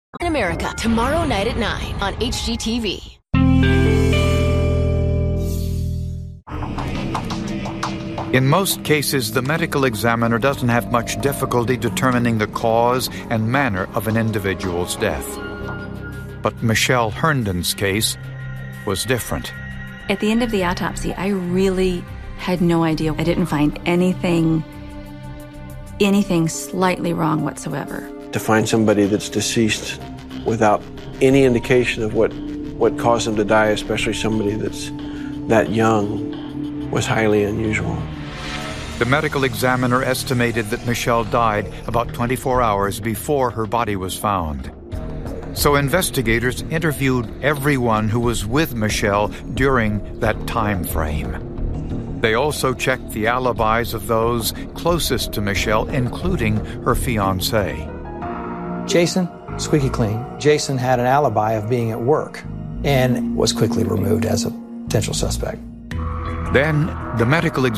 in America, tomorrow night at 9 on HGTV. In most cases, the medical examiner doesn't have much difficulty determining the cause and manner of an individual's death. But Michelle Herndon's case was different. At the end of the autopsy, I really had no idea. I didn't find anything slightly wrong whatsoever. To find somebody that's deceased without any indication of what caused them to die, especially somebody that's that young, was highly unusual. The medical examiner estimated that Michelle died about 24 hours before her body was found. So investigators interviewed everyone who was with Michelle during that time frame. They also checked the alibis of those closest to Michelle, including her fiancé. Jason, squeaky clean. Jason had an alibi of being at work and was quickly removed as a potential suspect. Then the medical